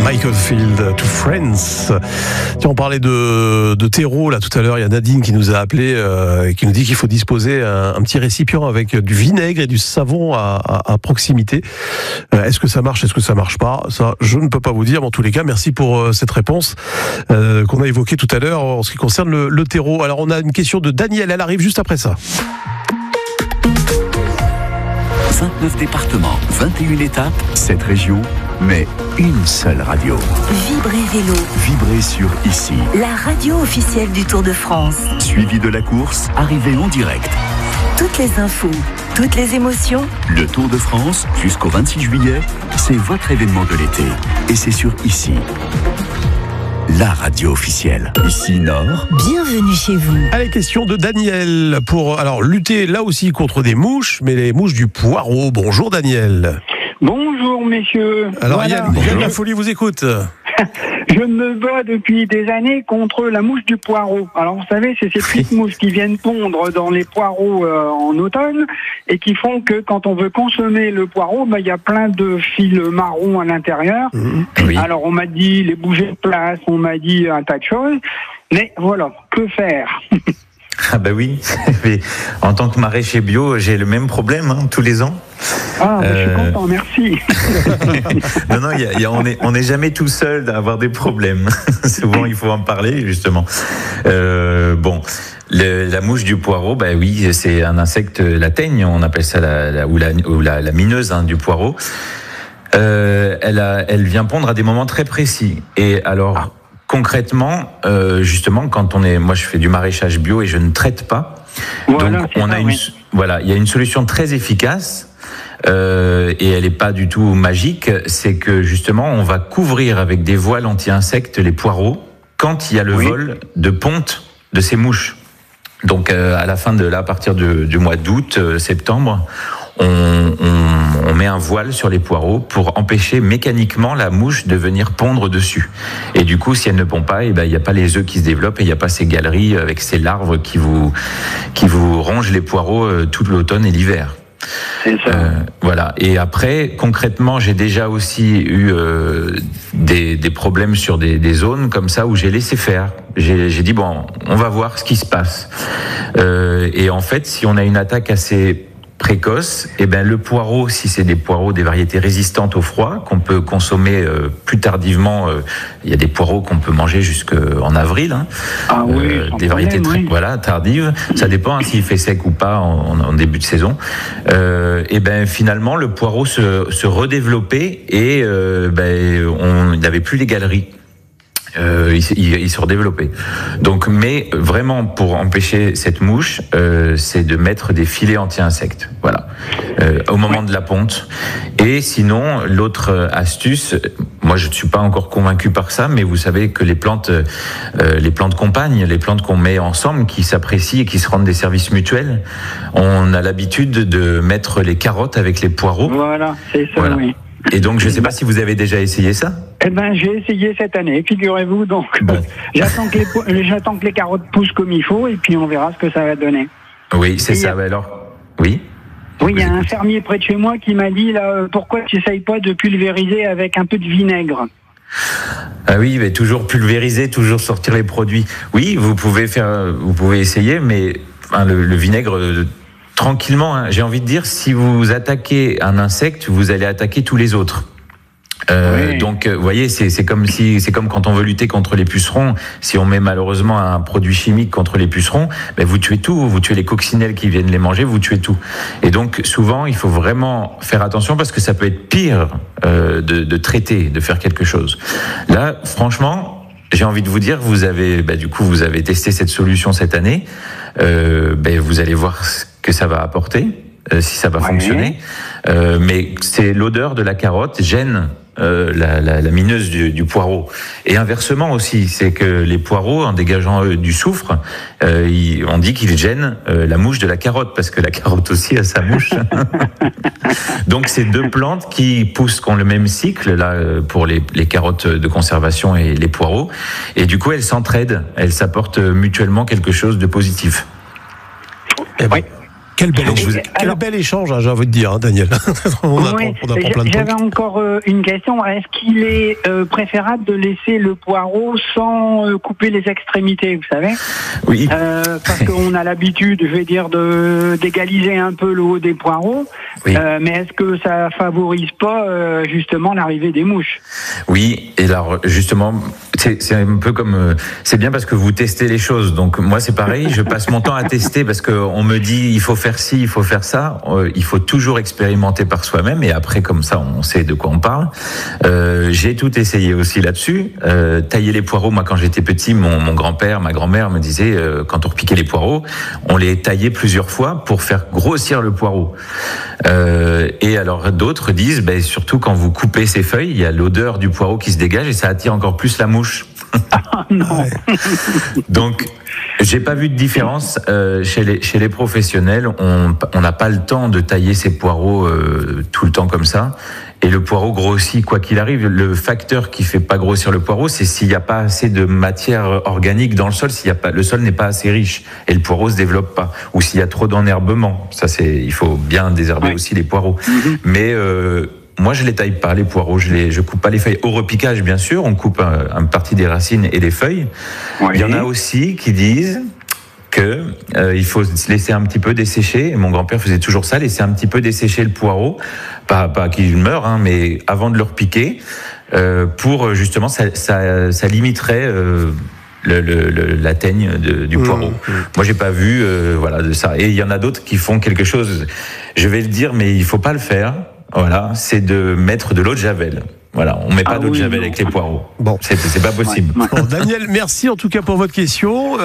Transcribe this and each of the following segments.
Michael Field, To Friends. Tiens, on parlait de terreau là tout à l'heure. Il y a Nadine qui nous a appelé et qui nous dit qu'il faut disposer un petit récipient avec du vinaigre et du savon à proximité. Est-ce que ça marche? Est-ce que ça marche pas? Ça, je ne peux pas vous dire. Mais en tous les cas, merci pour cette réponse qu'on a évoquée tout à l'heure en ce qui concerne le terreau. Alors, on a une question de Daniel. Elle arrive juste après ça. 29 départements, 21 étapes, 7 régions, mais une seule radio. Vibrez Vélo. Vibrez sur ici. La radio officielle du Tour de France. Suivi de la course, arrivée en direct. Toutes les infos, toutes les émotions. Le Tour de France, jusqu'au 26 juillet, c'est votre événement de l'été. Et c'est sur ici. La radio officielle. Ici Nord. Bienvenue chez vous. Allez, question de Daniel pour lutter là aussi contre des mouches, mais les mouches du poireau. Bonjour Daniel. Bonjour messieurs. Alors voilà. Yann La Folie vous écoute. Je me bats depuis des années contre la mouche du poireau. Alors vous savez, c'est ces petites mouches qui viennent pondre dans les poireaux en automne et qui font que quand on veut consommer le poireau, il y a plein de fils marrons à l'intérieur. Oui. Alors on m'a dit les bouger de place, on m'a dit un tas de choses. Mais voilà, que faire? Ah bah oui, mais en tant que maraîcher bio, j'ai le même problème tous les ans. Ah, je suis content, merci. Non, on n'est jamais tout seul à avoir des problèmes. Souvent, il faut en parler, justement. La mouche du poireau, bah oui, c'est un insecte, la teigne, on appelle ça la mineuse du poireau. Elle vient pondre à des moments très précis. Et alors... Concrètement, justement, moi je fais du maraîchage bio et je ne traite pas. Voilà, donc il y a une solution très efficace et elle n'est pas du tout magique. C'est que justement, on va couvrir avec des voiles anti-insectes les poireaux quand il y a le vol de ponte de ces mouches. Donc à partir du mois d'août, septembre, on met un voile sur les poireaux pour empêcher mécaniquement la mouche de venir pondre dessus. Et du coup, si elle ne pond pas, il n'y a pas les œufs qui se développent et il n'y a pas ces galeries avec ces larves qui vous rongent les poireaux tout l'automne et l'hiver. C'est ça. Voilà. Et après, concrètement, j'ai déjà aussi eu des problèmes sur des zones comme ça où j'ai laissé faire. J'ai dit on va voir ce qui se passe. Et en fait, si on a une attaque assez précoce, le poireau, si c'est des variétés résistantes au froid, qu'on peut consommer plus tardivement, il y a des poireaux qu'on peut manger jusqu'en avril, des variétés tardives, ça dépend s'il fait sec ou pas en début de saison, finalement le poireau se redéveloppait et on n'avait plus les galeries. Il se redéveloppait. Donc, mais vraiment pour empêcher cette mouche, c'est de mettre des filets anti-insectes. Voilà. Au moment de la ponte. Et sinon, l'autre astuce, moi je ne suis pas encore convaincu par ça, mais vous savez que les plantes compagnes, les plantes qu'on met ensemble, qui s'apprécient et qui se rendent des services mutuels, on a l'habitude de mettre les carottes avec les poireaux. Voilà, c'est ça, oui. Et donc, je ne sais pas si vous avez déjà essayé ça. J'ai essayé cette année, figurez-vous. Donc, j'attends que les carottes poussent comme il faut, et puis on verra ce que ça va donner. Oui, c'est ça. Alors, oui. Oui, il y a un fermier près de chez moi qui m'a dit pourquoi tu n'essayes pas de pulvériser avec un peu de vinaigre. Ah oui, mais toujours pulvériser, toujours sortir les produits. Oui, vous pouvez essayer, mais le vinaigre. Tranquillement, j'ai envie de dire, si vous attaquez un insecte, vous allez attaquer tous les autres. Donc, vous voyez, c'est comme quand on veut lutter contre les pucerons. Si on met malheureusement un produit chimique contre les pucerons, vous tuez tout. Vous tuez les coccinelles qui viennent les manger, vous tuez tout. Et donc, souvent, il faut vraiment faire attention parce que ça peut être pire de traiter, de faire quelque chose. Là, franchement, j'ai envie de vous dire, vous avez testé cette solution cette année. Vous allez voir ce que ça va apporter, si ça va fonctionner. Mais c'est l'odeur de la carotte gêne la mineuse du poireau. Et inversement aussi, c'est que les poireaux, en dégageant du soufre, on dit qu'ils gênent la mouche de la carotte, parce que la carotte aussi a sa mouche. Donc c'est deux plantes qui poussent, qui ont le même cycle là pour les carottes de conservation et les poireaux. Et du coup, elles s'entraident, elles s'apportent mutuellement quelque chose de positif. Oui. Quel bel échange, j'ai envie de dire, hein, Daniel. on apprend plein de trucs. J'avais encore une question. Est-ce qu'il est préférable de laisser le poireau sans couper les extrémités, vous savez? Oui. Parce qu'on a l'habitude, je vais dire, d'égaliser un peu le haut des poireaux. Oui. Mais est-ce que ça favorise pas justement l'arrivée des mouches? Oui, et alors justement, c'est un peu comme... c'est bien parce que vous testez les choses. Donc moi c'est pareil, je passe mon temps à tester parce qu'on me dit il faut faire ci, il faut faire ça. Il faut toujours expérimenter par soi-même et après comme ça on sait de quoi on parle. J'ai tout essayé aussi là-dessus. Tailler les poireaux, moi quand j'étais petit, mon grand-père, ma grand-mère me disait quand on repiquait les poireaux, on les taillait plusieurs fois pour faire grossir le poireau. Et alors d'autres disent, surtout quand vous coupez ces feuilles, il y a l'odeur du poireau qui se dégage et ça attire encore plus la mouche. Non. Donc, j'ai pas vu de différence chez les professionnels. On n'a pas le temps de tailler ces poireaux tout le temps comme ça. Et le poireau grossit quoi qu'il arrive. Le facteur qui fait pas grossir le poireau, c'est s'il n'y a pas assez de matière organique dans le sol, le sol n'est pas assez riche et le poireau se développe pas. Ou s'il y a trop d'enherbement. Ça, il faut bien désherber aussi les poireaux. Mm-hmm. Mais moi, je les taille pas, les poireaux. Je coupe pas les feuilles. Au repiquage, bien sûr, on coupe une partie des racines et des feuilles. Oui. Il y en a aussi qui disent que il faut laisser un petit peu dessécher. Et mon grand-père faisait toujours ça, laisser un petit peu dessécher le poireau, pas qu'il meure, hein, mais avant de le repiquer, pour justement, ça limiterait la teigne du poireau. Moi, j'ai pas vu de ça. Et il y en a d'autres qui font quelque chose. Je vais le dire, mais il faut pas le faire. Voilà, c'est de mettre de l'eau de javel. Voilà, on met pas d'eau de javel avec les poireaux. Bon, c'est pas possible. Ouais. Bon, Daniel, merci en tout cas pour votre question.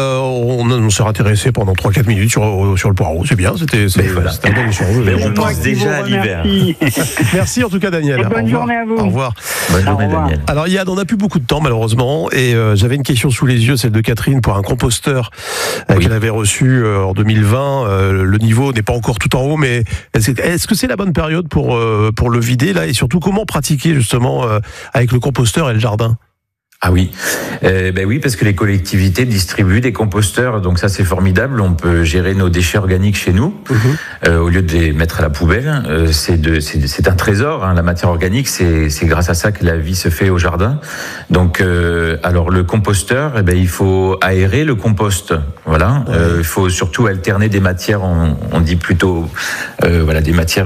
On s'est intéressé pendant 3-4 minutes sur le poireau. C'est bien, c'était un bon échange. Mais on pense déjà à l'hiver. Merci en tout cas, Daniel. Et bonne journée à vous. Au revoir. Bonne journée, Daniel. Alors, Yann, on n'a plus beaucoup de temps malheureusement, et j'avais une question sous les yeux, celle de Catherine pour un composteur qu'elle avait reçu en 2020. Le niveau n'est pas encore tout en haut, mais est-ce que c'est la bonne période pour le vider là, et surtout comment pratiquer justement avec le composteur et le jardin? Ah oui, oui, parce que les collectivités distribuent des composteurs, donc ça c'est formidable. On peut gérer nos déchets organiques chez nous au lieu de les mettre à la poubelle. C'est un trésor, hein, la matière organique. C'est grâce à ça que la vie se fait au jardin. Donc, alors le composteur, il faut aérer le compost. Voilà, il faut surtout alterner des matières. On dit plutôt, des matières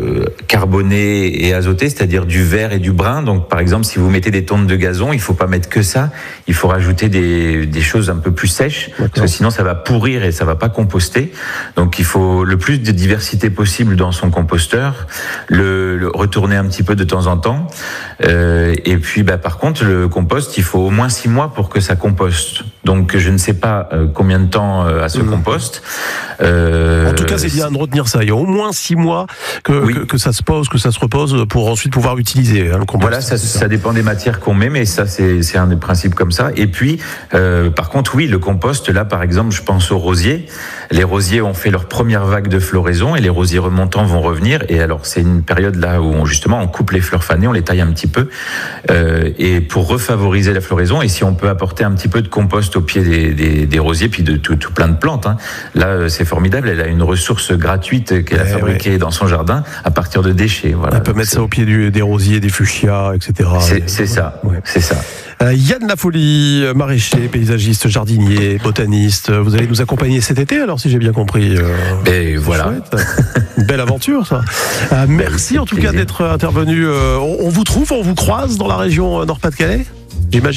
carbonées et azotées, c'est-à-dire du vert et du brun. Donc, par exemple, si vous mettez des tonnes de gazon, il faut pas mettre que ça, il faut rajouter des choses un peu plus sèches, parce que sinon ça va pourrir et ça va pas composter. Donc il faut le plus de diversité possible dans son composteur, le retourner un petit peu de temps en temps, et puis par contre le compost, il faut au moins 6 mois pour que ça composte. Donc je ne sais pas combien de temps à ce compost. En tout cas c'est bien de retenir ça, il y a au moins 6 mois que ça se pose, que ça se repose pour ensuite pouvoir l'utiliser, hein, le compost. Voilà, ça dépend des matières qu'on met, mais ça c'est un des principes comme ça. Et puis, par contre, oui, le compost, là, par exemple, je pense aux rosiers. Les rosiers ont fait leur première vague de floraison et les rosiers remontants vont revenir. Et alors, c'est une période là où on coupe les fleurs fanées, on les taille un petit peu, et pour refavoriser la floraison. Et si on peut apporter un petit peu de compost au pied des rosiers, puis de tout plein de plantes, hein, là, c'est formidable. Elle a une ressource gratuite qu'elle a fabriquée dans son jardin à partir de déchets. Voilà. Elle peut mettre ça au pied des rosiers, des fuchsias, etc. C'est ça. C'est ça. Yann Lafolie, maraîcher, paysagiste, jardinier, botaniste. Vous allez nous accompagner cet été, alors, si j'ai bien compris. Voilà. Une belle aventure, ça. Merci en tout cas d'être intervenu. On vous trouve, on vous croise dans la région Nord-Pas-de-Calais, j'imagine.